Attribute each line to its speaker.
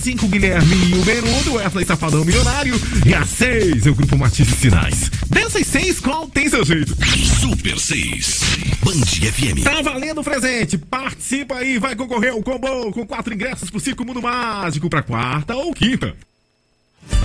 Speaker 1: 5, Guilherme e o Menudo, Wesley Safadão Milionário. E a 6 é o grupo Matiz e Sinais. Dessas 6, qual tem seu jeito?
Speaker 2: Super 6, Band FM.
Speaker 1: Tá valendo o presente, participa aí, vai concorrer ao combo com 4 ingressos pro Circo Mundo Mágico pra quarta ou quinta.